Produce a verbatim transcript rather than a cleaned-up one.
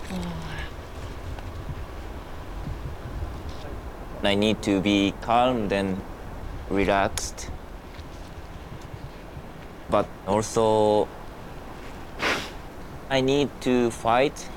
I need to be calm and relaxed. But also, I need to fight